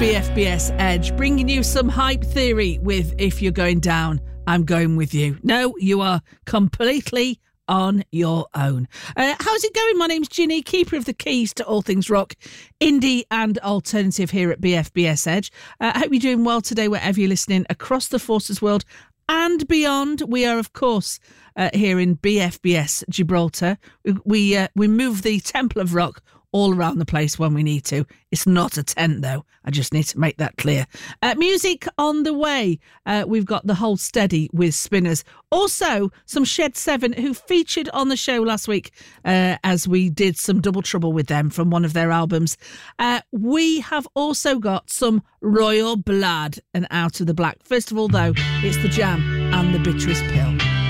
BFBS Edge, bringing you some hype theory with If You're Going Down, I'm Going With You. No, you are completely on your own. How's it going? My name's Ginny, keeper of the keys to all things rock, indie and alternative here at BFBS Edge. I hope you're doing well today wherever you're listening across the Forces world and beyond. We are, of course, here in BFBS Gibraltar. We move the Temple of Rock all around the place when we need to. It's not a tent, though. I just need to make that clear. Music on the way. We've got the Hold Steady with Spinners. Also, some Shed 7 who featured on the show last week as we did some Double Trouble with them from one of their albums. We have also got some Royal Blood and Out of the Black. First of all, though, it's The Jam and The Bitterest Pill.